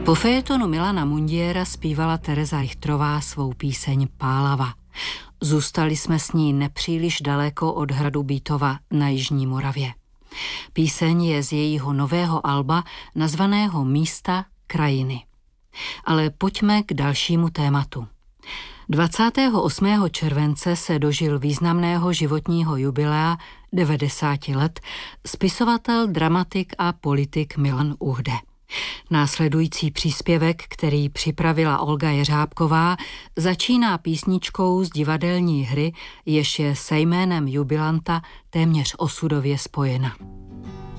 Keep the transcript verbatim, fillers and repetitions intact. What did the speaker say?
Po fejetonu Milana Mundiera zpívala Tereza Richtrová svou píseň Pálava. Zůstali jsme s ní nepříliš daleko od hradu Bítova na jižní Moravě. Píseň je z jejího nového alba nazvaného Místa krajiny. Ale pojďme k dalšímu tématu. dvacátého osmého července se dožil významného životního jubilea devadesáti let spisovatel, dramatik a politik Milan Uhde. Následující příspěvek, který připravila Olga Jeřábková, začíná písničkou z divadelní hry, jež je se jménem jubilanta téměř osudově spojena.